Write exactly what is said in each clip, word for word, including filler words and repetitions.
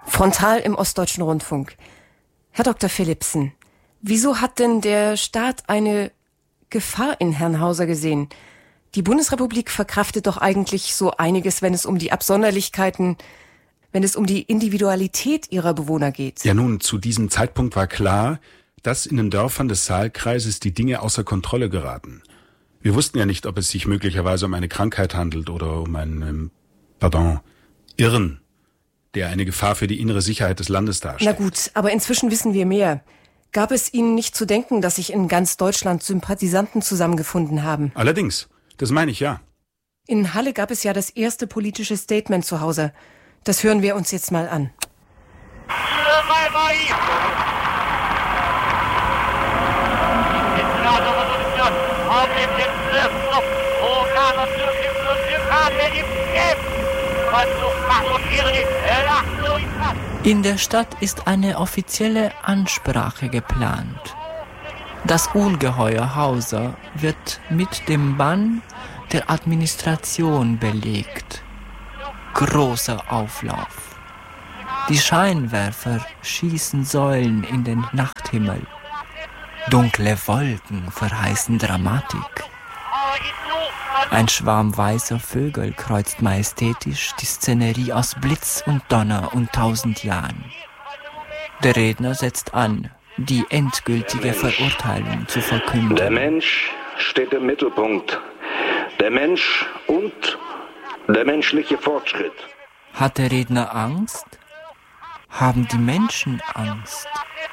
Frontal im Ostdeutschen Rundfunk. Herr Doktor Philipsen, wieso hat denn der Staat eine Gefahr in Herrn Hauser gesehen? Die Bundesrepublik verkraftet doch eigentlich so einiges, wenn es um die Absonderlichkeiten, wenn es um die Individualität ihrer Bewohner geht. Ja nun, zu diesem Zeitpunkt war klar, dass in den Dörfern des Saalkreises die Dinge außer Kontrolle geraten. Wir wussten ja nicht, ob es sich möglicherweise um eine Krankheit handelt oder um einen, pardon, Irren, der eine Gefahr für die innere Sicherheit des Landes darstellt. Na gut, aber inzwischen wissen wir mehr. Gab es Ihnen nicht zu denken, dass sich in ganz Deutschland Sympathisanten zusammengefunden haben? Allerdings, das meine ich ja. In Halle gab es ja das erste politische Statement zu Hause. Das hören wir uns jetzt mal an. In der Stadt ist eine offizielle Ansprache geplant. Das Ungeheuer Hauser wird mit dem Bann der Administration belegt. Großer Auflauf. Die Scheinwerfer schießen Säulen in den Nachthimmel. Dunkle Wolken verheißen Dramatik. Ein Schwarm weißer Vögel kreuzt majestätisch die Szenerie aus Blitz und Donner und tausend Jahren. Der Redner setzt an, die endgültige Verurteilung zu verkünden. Der Mensch steht im Mittelpunkt. Der Mensch und der menschliche Fortschritt. Hat der Redner Angst? Haben die Menschen Angst?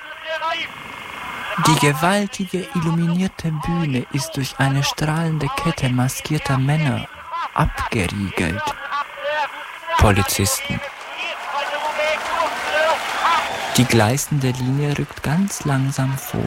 Die gewaltige illuminierte Bühne ist durch eine strahlende Kette maskierter Männer abgeriegelt. Polizisten. Die gleißende Linie rückt ganz langsam vor.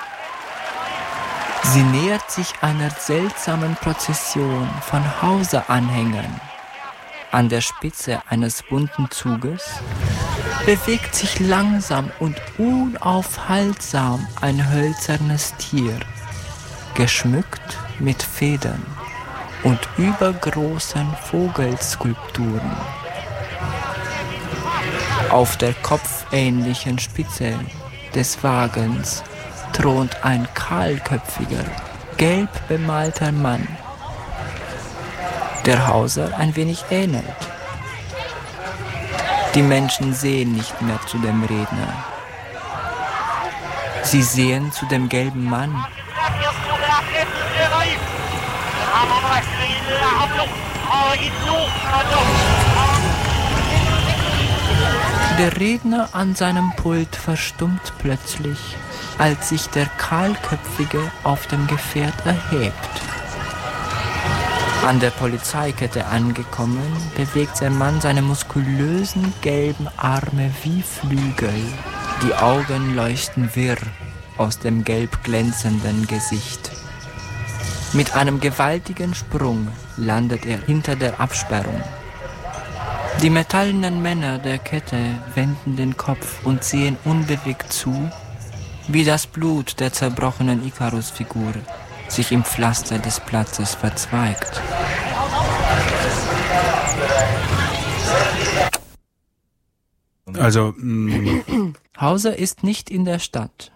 Sie nähert sich einer seltsamen Prozession von Hauser-Anhängern. An der Spitze eines bunten Zuges bewegt sich langsam und unaufhaltsam ein hölzernes Tier, geschmückt mit Federn und übergroßen Vogelskulpturen. Auf der kopfähnlichen Spitze des Wagens thront ein kahlköpfiger, gelb bemalter Mann, der Hauser ein wenig ähnelt. Die Menschen sehen nicht mehr zu dem Redner. Sie sehen zu dem gelben Mann. Der Redner an seinem Pult verstummt plötzlich, als sich der Kahlköpfige auf dem Gefährt erhebt. An der Polizeikette angekommen, bewegt der Mann seine muskulösen gelben Arme wie Flügel. Die Augen leuchten wirr aus dem gelb glänzenden Gesicht. Mit einem gewaltigen Sprung landet er hinter der Absperrung. Die metallenen Männer der Kette wenden den Kopf und sehen unbewegt zu, wie das Blut der zerbrochenen Ikarus-Figur sich im Pflaster des Platzes verzweigt. Also, mh. Hauser ist nicht in der Stadt.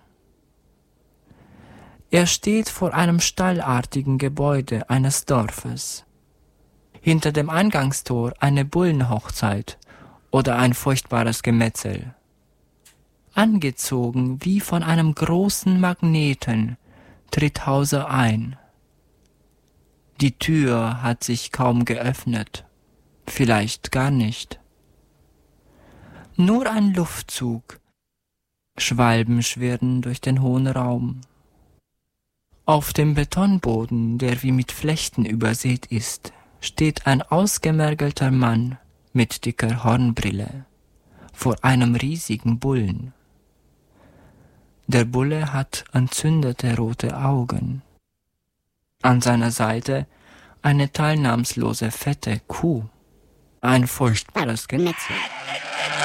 Er steht vor einem stallartigen Gebäude eines Dorfes. Hinter dem Eingangstor eine Bullenhochzeit oder ein furchtbares Gemetzel. Angezogen wie von einem großen Magneten tritt Hauser ein. Die Tür hat sich kaum geöffnet, vielleicht gar nicht. Nur ein Luftzug, Schwalben schwirren durch den hohen Raum. Auf dem Betonboden, der wie mit Flechten übersät ist, steht ein ausgemergelter Mann mit dicker Hornbrille vor einem riesigen Bullen. Der Bulle hat entzündete rote Augen. An seiner Seite eine teilnahmslose fette Kuh. Ein furchtbares Gemetzel.